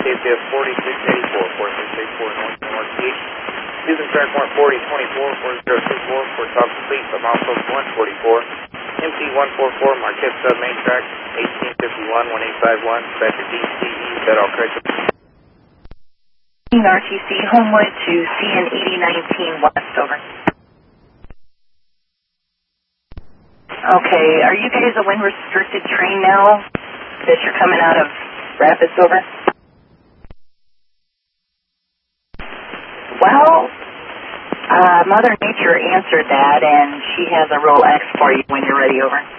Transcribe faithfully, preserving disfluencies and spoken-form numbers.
K P F forty-six eighty-four, forty-six eighty-four, North North East. Using track mark forty twenty-four, forty six four, for top complete, from Alpha one forty-four. M T one forty-four, Marquette Sub Main Track, eighteen fifty-one, eighteen fifty-one, Vector D C E, is that all correct? R T C, Homewood to C N eighty nineteen West, over. Okay, are you guys a wind-restricted train now that you're coming out of Rapids, over? Well, uh, Mother Nature answered that, and she has a roll X for you when you're ready, over.